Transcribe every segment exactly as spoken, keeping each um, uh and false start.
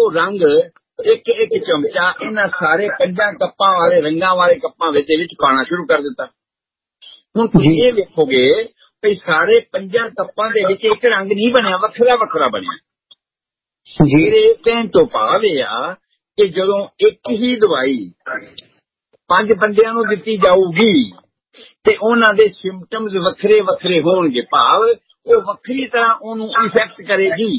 ਉਹ ਰੰਗ ਇੱਕ ਇੱਕ ਚਮਚਾ ਇਹਨਾਂ ਸਾਰੇ ਪੰਜਾਂ ਕੱਪਾਂ ਵਾਲੇ ਰੰਗਾਂ ਵਾਲੇ ਕੱਪਾਂ ਵਿੱਚ ਦੇ ਵਿੱਚ ਪਾਣਾ ਸ਼ੁਰੂ ਕਰ ਦਿੱਤਾ। ਹੁਣ ਤੁਸੀਂ ਇਹ ਵੇਖੋਗੇ ਵੀ ਸਾਰੇ ਪੰਜਾਂ ਕੱਪਾਂ ਦੇ ਵਿੱਚ ਇੱਕ ਰੰਗ ਨਹੀਂ ਬਣਿਆ, ਵੱਖਰਾ ਵੱਖਰਾ ਬਣਿਆ। ਜਿਹੜੇ ਕਹਿਣ ਤੋਂ ਭਾਵ ਇਹ ਆ ਕਿ ਜਦੋਂ ਇੱਕ ਹੀ ਦਵਾਈ ਪੰਜ ਬੰਦਿਆਂ ਨੂੰ ਦਿੱਤੀ ਜਾਊਗੀ ਤੇ ਉਹਨਾਂ ਦੇ ਸਿੰਪਟਮਸ ਵੱਖਰੇ ਵੱਖਰੇ ਹੋਣਗੇ, ਭਾਵ ਉਹ ਵੱਖਰੀ ਤਰ੍ਹਾਂ ਉਹਨੂੰ ਇਫੈਕਟ ਕਰੇਗੀ।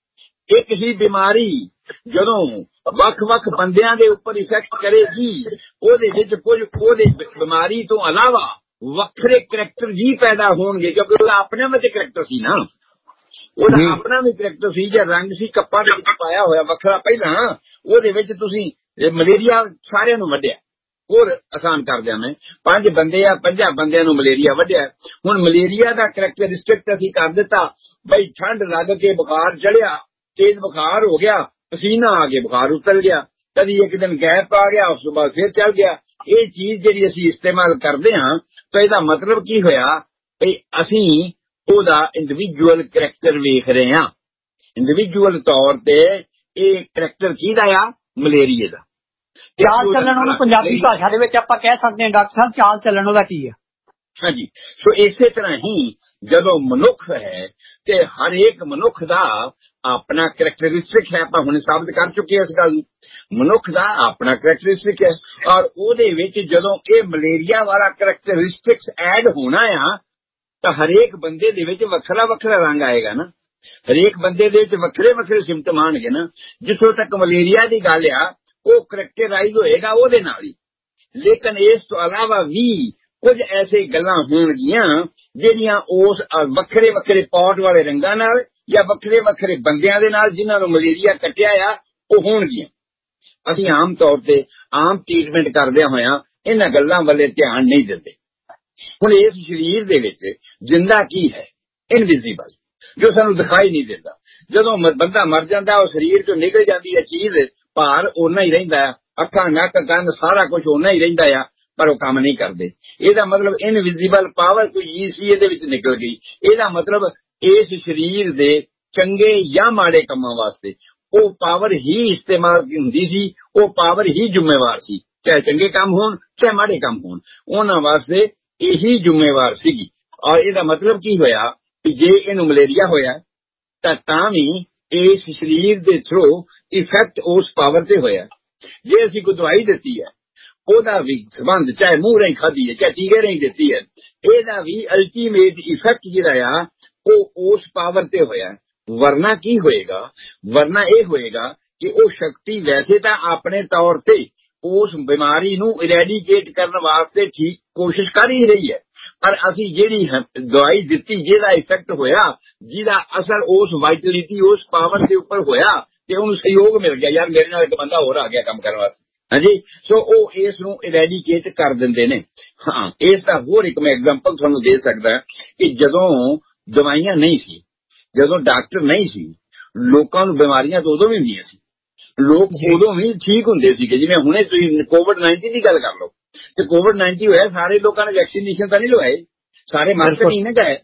ਇੱਕ ਹੀ ਬਿਮਾਰੀ ਜਦੋਂ ਵੱਖ-ਵੱਖ ਬੰਦਿਆਂ ਦੇ ਉੱਪਰ ਇਫੈਕਟ ਕਰੇਗੀ, ਉਹਦੇ ਵਿੱਚ ਕੁਝ ਉਹਦੇ ਬਿਮਾਰੀ ਤੋਂ ਇਲਾਵਾ ਵੱਖਰੇ ਕਰੈਕਟਰ ਵੀ ਪੈਦਾ ਹੋਣਗੇ, ਕਿਉਂਕਿ ਉਹਦਾ ਆਪਣੇ ਵਿੱਚ ਕਰੈਕਟਰ ਸੀ ਨਾ, ਉਹਦਾ ਆਪਣਾ ਵੀ ਕਰੈਕਟਰ ਸੀ। ਜਾਂ ਰੰਗ ਸੀ ਕੱਪਾਂ ਦੇ ਵਿੱਚ ਪਾਇਆ ਹੋਇਆ ਵੱਖਰਾ ਪਹਿਲਾਂ, ਉਹਦੇ ਵਿੱਚ ਤੁਸੀਂ ਮਲੇਰੀਆ ਸਾਰਿਆਂ ਨੂੰ ਵੱਢਿਆ। ਹੋਰ ਆਸਾਨ ਕਰ ਦਿਆਂ ਮੈਂ, ਪੰਜ ਬੰਦੇ ਆ, ਪੰਜਾਂ ਬੰਦਿਆਂ ਨੂੰ ਮਲੇਰੀਆ ਵੱਢਿਆ। ਹੁਣ ਮਲੇਰੀਆ ਦਾ ਕਰੈਕਟਰਿਸਟਿਕ ਅਸੀਂ ਕਰ ਦਿੱਤਾ ਬਈ ਠੰਡ ਲੱਗ ਕੇ ਬੁਖਾਰ ਚੜਿਆ, ਤੇਜ਼ ਬੁਖਾਰ ਹੋ ਗਿਆ, ਪਸੀਨਾ ਆ ਕੇ ਬੁਖਾਰ ਉਤਰ ਗਿਆ, ਕਦੀ ਇੱਕ ਦਿਨ ਗੈਪ ਆ ਗਿਆ, ਉਸ ਤੋਂ ਬਾਅਦ ਫਿਰ ਚੱਲ ਗਿਆ। ਇਹ ਚੀਜ਼ ਜਿਹੜੀ ਅਸੀਂ ਇਸਤੇਮਾਲ ਕਰਦੇ ਹਾਂ ਤਾਂ ਇਹਦਾ ਮਤਲਬ ਕੀ ਹੋਇਆ ਵੀ ਅਸੀਂ ਉਹਦਾ ਇੰਡੀਵਿਜੂਅਲ ਕਰੈਕਟਰ ਵੇਖ ਰਹੇ ਹਾਂ। ਇੰਡੀਵਿਜੂਅਲ ਤੌਰ ਤੇ ਇਹ ਕਰੈਕਟਰ ਕਿਹਦਾ ਆ? ਮਲੇਰੀਏ ਦਾ। ਚਾਲ ਚੱਲਣ ਉਹਨੂੰ ਪੰਜਾਬੀ ਭਾਸ਼ਾ ਦੇ ਵਿੱਚ ਆਪਾਂ ਕਹਿ ਸਕਦੇ ਹਾਂ ਡਾਕਟਰ ਸਾਹਿਬ, ਚਾਲ ਚੱਲਣ ਉਹਦਾ ਕੀ ਆ? ਹਾਂਜੀ, ਸੋ ਇਸੇ ਤਰ੍ਹਾਂ ਹੀ ਜਦੋਂ ਮਨੁੱਖ ਹੈ ਤੇ ਹਰੇਕ ਮਨੁੱਖ ਦਾ ਆਪਣਾ ਕਰੈਕਟਰਿਸਟਿਕ ਹੈ। ਆਪਾਂ ਹੁਣ ਸਾਬਤ ਕਰ ਚੁੱਕੇ ਇਸ ਗੱਲ ਨੂੰ, ਮਨੁੱਖ ਦਾ ਆਪਣਾ ਕਰੈਕਟਰਿਸਟਿਕ ਹੈ ਔਰ ਉਹਦੇ ਵਿੱਚ ਜਦੋਂ ਇਹ ਮਲੇਰੀਆ ਵਾਲਾ ਕਰੈਕਟਰਿਸਟਿਕਸ ਐਡ ਹੋਣਾ ਆ ਤਾਂ ਹਰੇਕ ਬੰਦੇ ਦੇ ਵਿੱਚ ਵੱਖਰਾ ਵੱਖਰਾ ਰੰਗ ਆਏਗਾ ਨਾ, ਹਰੇਕ ਬੰਦੇ ਦੇ ਵਿੱਚ ਵੱਖਰੇ ਵੱਖਰੇ ਸਿੰਪਟਮ ਆਉਣਗੇ ਨਾ। ਜਿੱਥੋਂ ਤੱਕ ਮਲੇਰੀਆ ਦੀ ਗੱਲ ਆ ਉਹ ਕਰੈਕਟਰਾਈਜ਼ ਹੋਏਗਾ ਉਹਦੇ ਨਾਲ ਹੀ, ਲੇਕਿਨ ਇਸ ਤੋਂ ਇਲਾਵਾ ਵੀ ਕੁਝ ਐਸੇ ਗੱਲਾਂ ਹੋਣਗੀਆਂ ਜਿਹੜੀਆਂ ਉਸ ਵੱਖਰੇ ਵੱਖਰੇ ਪੌਟ ਵਾਲੇ ਰੰਗਾਂ ਨਾਲ ਜਾਂ ਵੱਖਰੇ ਵੱਖਰੇ ਬੰਦਿਆਂ ਦੇ ਨਾਲ ਜਿਨ੍ਹਾਂ ਨੂੰ ਮਲੇਰੀਆ ਕੱਟਿਆ ਆ ਉਹ ਹੋਣਗੀਆਂ। ਅਸੀਂ ਆਮ ਤੌਰ ਤੇ ਆਮ ਟ੍ਰੀਟਮੈਂਟ ਕਰਦਿਆਂ ਹੋਇਆਂ ਇਹਨਾਂ ਗੱਲਾਂ ਵੱਲੇ ਧਿਆਨ ਨਹੀਂ ਦਿੰਦੇ। ਹੁਣ ਇਸ ਸਰੀਰ ਦੇ ਵਿੱਚ ਜਿੰਦਾ ਕੀ ਹੈ? ਇਨਵਿਜ਼ੀਬਲ, ਜੋ ਸਾਨੂੰ ਦਿਖਾਈ ਨਹੀਂ ਦਿੰਦਾ। ਜਦੋਂ ਬੰਦਾ ਮਰ ਜਾਂਦਾ ਉਹ ਸਰੀਰ ਚੋਂ ਨਿਕਲ ਜਾਂਦੀ ਹੈ ਚੀਜ਼, ਭਾਰ ਓਨਾ ਹੀ ਰਹਿੰਦਾ ਆ, ਅੱਖਾਂ ਨੱਕ ਕੰਨ ਸਾਰਾ ਕੁਝ ਓਨਾ ਹੀ ਰਹਿੰਦਾ ਆ, ਪਰ ਉਹ ਕੰਮ ਨਹੀਂ ਕਰਦੇ। ਇਹਦਾ ਮਤਲਬ ਇਨਵਿਜ਼ੀਬਲ ਪਾਵਰ ਕੋਈ ਸੀ ਇਹਦੇ ਵਿੱਚ ਨਿਕਲ ਗਈ। ਇਹਦਾ ਮਤਲਬ ਇਸ ਸਰੀਰ ਦੇ ਚੰਗੇ ਜਾਂ ਮਾੜੇ ਕੰਮਾਂ ਵਾਸਤੇ ਉਹ ਪਾਵਰ ਹੀ ਇਸਤੇਮਾਲ ਹੁੰਦੀ ਸੀ, ਉਹ ਪਾਵਰ ਹੀ ਜ਼ਿੰਮੇਵਾਰ ਸੀ, ਚਾਹੇ ਚੰਗੇ ਕੰਮ ਹੋਣ ਚਾਹੇ ਮਾੜੇ ਕੰਮ ਹੋਣ, ਉਹਨਾਂ ਵਾਸਤੇ ਇਹੀ ਜ਼ਿੰਮੇਵਾਰ ਸੀਗੀ। ਔਰ ਇਹਦਾ ਮਤਲਬ ਕੀ ਹੋਇਆ ਕਿ ਜੇ ਇਹਨੂੰ ਮਲੇਰੀਆ ਹੋਇਆ ਤਾਂ ਤਾਂ ਵੀ ਇਸ ਸਰੀਰ ਦੇ ਥਰੂ ਇਫੈਕਟ ਉਸ ਪਾਵਰ ਤੇ ਹੋਇਆ। ਜੇ ਅਸੀਂ ਕੋਈ ਦਵਾਈ ਦਿੱਤੀ ਹੈ ਉਹਦਾ ਵੀ ਸੰਬੰਧ ਚਾਹੇ ਮੂੰਹ ਰਾਹੀਂ ਖਾਧੀ ਹੈ ਚਾਹੇ ਟੀਕੇ ਰਾਹੀਂ ਦਿੱਤੀ ਹੈ, ਇਹਦਾ ਵੀ ਅਲਟੀਮੇਟ ਇਫੈਕਟ ਜਿਹੜਾ ਆ ਉਹ ਉਸ ਪਾਵਰ ਤੇ ਹੋਇਆ। ਵਰਨਾ ਕੀ ਹੋਏਗਾ? ਵਰਨਾ ਇਹ ਹੋਏਗਾ ਕਿ ਉਹ ਸ਼ਕਤੀ ਵੈਸੇ ਤਾਂ ਆਪਣੇ ਤੌਰ ਤੇ ਉਸ ਬਿਮਾਰੀ ਨੂੰ ਇਰੈਡੀਕੇਟ ਕਰਨ ਵਾਸਤੇ ਠੀਕ ਕੋਸ਼ਿਸ਼ ਕਰ ਹੀ ਰਹੀ ਹੈ, ਪਰ ਅਸੀਂ ਜਿਹੜੀ ਦਵਾਈ ਦਿੱਤੀ ਜਿਹਦਾ ਇਫੈਕਟ ਹੋਇਆ, ਜਿਹਦਾ ਅਸਰ ਉਸ ਵਾਈਟਲਿਟੀ ਉਸ ਪਾਵਰ ਦੇ ਉੱਪਰ ਹੋਇਆ ਤੇ ਉਹਨੂੰ ਸਹਿਯੋਗ ਮਿਲ ਗਿਆ, ਯਾਰ ਮੇਰੇ ਨਾਲ ਇੱਕ ਬੰਦਾ ਹੋਰ ਆ ਗਿਆ ਕੰਮ ਕਰਨ ਵਾਸਤੇ। ਹਾਂਜੀ, ਸੋ ਉਹ ਇਸ ਨੂੰ ਇਰੈਡੀਕੇਟ ਕਰ ਦਿੰਦੇ ਨੇ। ਹਾਂ, ਇਸ ਦਾ ਹੋਰ ਇੱਕ ਮੈਂ ਐਗਜ਼ਾਮਪਲ ਤੁਹਾਨੂੰ ਦੇ ਸਕਦਾ ਕਿ ਜਦੋਂ ਦਵਾਈਆਂ ਨਹੀਂ ਸੀ, ਜਦੋਂ ਡਾਕਟਰ ਨਹੀਂ ਸੀ, ਲੋਕਾਂ ਨੂੰ ਬਿਮਾਰੀਆਂ ਤਾਂ ਉਦੋਂ ਵੀ ਹੁੰਦੀਆਂ ਸੀ, ਲੋਕ ਉਦੋਂ ਵੀ ਠੀਕ ਹੁੰਦੇ ਸੀਗੇ। ਜਿਵੇਂ ਹੁਣੇ ਤੁਸੀਂ ਕੋਵਿਡ ਨਾਈਨਟੀਨ ਦੀ ਗੱਲ ਕਰ ਲਓ ਤੇ ਕੋਵਿਡ ਨਾਈਨਟੀਨ ਹੋਇਆ, ਸਾਰੇ ਲੋਕਾਂ ਨੇ ਵੈਕਸੀਨੇਸ਼ਨ ਤਾਂ ਨਹੀਂ ਲਵਾਏ, ਸਾਰੇ ਮਾਸਕ ਨਹੀਂ ਨਾ ਗਏ।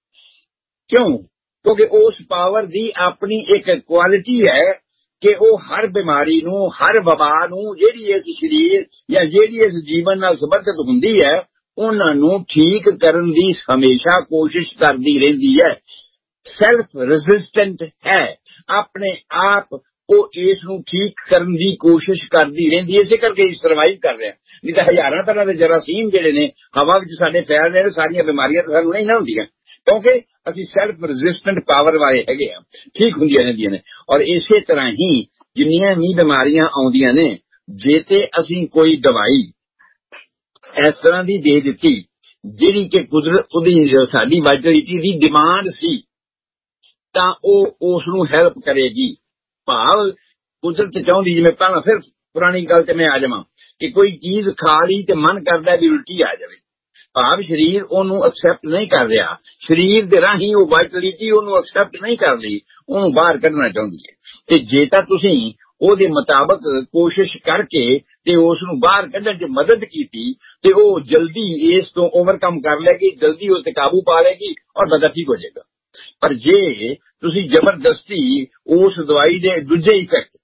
ਕਿਉਂ? ਕਿਉਂਕਿ ਉਸ ਪਾਵਰ ਦੀ ਆਪਣੀ ਇੱਕ ਕੁਆਲਿਟੀ ਹੈ ਕਿ ਉਹ ਹਰ ਬਿਮਾਰੀ ਨੂੰ, ਹਰ ਵਬਾ ਨੂੰ, ਜਿਹੜੀ ਇਸ ਸਰੀਰ ਜਾਂ ਜਿਹੜੀ ਇਸ ਜੀਵਨ ਨਾਲ ਸੰਬੰਧਿਤ ਹੁੰਦੀ ਹੈ, ਉਹਨਾਂ ਨੂੰ ਠੀਕ ਕਰਨ ਦੀ ਹਮੇਸ਼ਾ ਕੋਸ਼ਿਸ਼ ਕਰਦੀ ਰਹਿੰਦੀ ਹੈ। ਸੈਲਫ ਰੈਜ਼ਿਸਟੈਂਟ ਹੈ, ਆਪਣੇ ਆਪ ਉਹ ਇਸ ਨੂੰ ਠੀਕ ਕਰਨ ਦੀ ਕੋਸ਼ਿਸ਼ ਕਰਦੀ ਰਹਿੰਦੀ ਹੈ। ਇਸੇ ਕਰਕੇ ਸਰਵਾਈਵ ਕਰ ਰਿਹਾ, ਨਹੀਂ ਤਾਂ ਹਜ਼ਾਰਾਂ ਤਰ੍ਹਾਂ ਦੇ ਜਰਾਸੀਮ ਜਿਹੜੇ ਨੇ ਹਵਾ ਵਿੱਚ ਸਾਡੇ ਫੈਲ ਰਹੇ ਨੇ, ਸਾਰੀਆਂ ਬਿਮਾਰੀਆਂ ਤਾਂ ਸਾਨੂੰ ਨਹੀਂ ਨਾ ਹੁੰਦੀਆਂ, ਕਿਉਂਕਿ ਅਸੀਂ ਸੈਲਫ ਰੈਜ਼ਿਸਟੈਂਟ ਪਾਵਰ ਵਾਲੇ ਹੈਗੇ ਆ, ਠੀਕ ਹੁੰਦੀਆਂ ਰਹਿੰਦੀਆਂ ਨੇ। ਔਰ ਇਸੇ ਤਰ੍ਹਾਂ ਹੀ ਜਿੰਨੀਆਂ ਵੀ ਬਿਮਾਰੀਆਂ ਆਉਂਦੀਆਂ ਨੇ, ਜੇ ਤੇ ਅਸੀਂ ਕੋਈ ਦਵਾਈ ਇਸ ਤਰ੍ਹਾਂ ਦੀ ਦੇ ਦਿੱਤੀ ਜਿਹੜੀ ਕਿ ਕੁਦਰਤ ਉਹਦੀ ਸਾਡੀ ਵਾਈਟਲਿਟੀ ਦੀ ਡਿਮਾਂਡ ਸੀ, ਤਾਂ ਉਹ ਉਸ ਨੂੰ ਹੈਲਪ ਕਰੇਗੀ। ਭਾਵ ਕੁਦਰਤ ਚਾਹੁੰਦੀ, ਜਿਵੇਂ ਪਹਿਲਾਂ ਫਿਰ ਪੁਰਾਣੀ ਗੱਲ ਤੇ ਮੈਂ ਆ ਜਾਵਾਂ ਕਿ ਕੋਈ ਚੀਜ਼ ਖਾ ਲਈ ਤੇ ਮਨ ਕਰਦਾ ਵੀ ਉਲਟੀ ਆ ਜਾਵੇ, ਭਾਵ ਸਰੀਰ ਉਹਨੂੰ ਐਕਸੈਪਟ ਨਹੀਂ ਕਰ ਰਿਹਾ, ਸਰੀਰ ਦੇ ਰਾਹੀਂ ਉਹ ਵਾਈਟਲਿਟੀ ਉਹਨੂੰ ਐਕਸੈਪਟ ਨਹੀਂ ਕਰ ਰਹੀ, ਉਹਨੂੰ ਬਾਹਰ ਕੱਢਣਾ ਚਾਹੁੰਦੀ ਹੈ। ਤੇ ਜੇ ਤਾਂ ਤੁਸੀਂ ਉਹਦੇ ਮੁਤਾਬਕ ਕੋਸ਼ਿਸ਼ ਕਰਕੇ ਤੇ ਉਸ ਨੂੰ ਬਾਹਰ ਕੱਢਣ 'ਚ ਮਦਦ ਕੀਤੀ ਤੇ ਉਹ ਜਲਦੀ ਇਸ ਤੋਂ ਓਵਰਕਮ ਕਰ ਲਏਗੀ, ਜਲਦੀ ਉਸ ਤੇ ਕਾਬੂ ਪਾ ਲਏਗੀ ਔਰ ਬੰਦਾ ਠੀਕ ਹੋ ਜਾਏਗਾ। ਪਰ ਜੇ ਤੁਸੀਂ ਜ਼ਬਰਦਸਤੀ ਉਸ ਦਵਾਈ ਦੇ ਦੂਜੇ ਇਫੈਕਟ